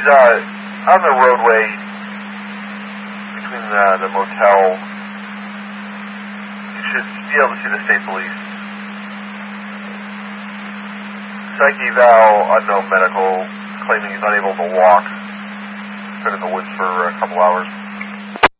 he's on the roadway between the motel. You should be able to see the state police. Psych eval, unknown medical, claiming he's unable to walk. Been in the woods for a couple hours.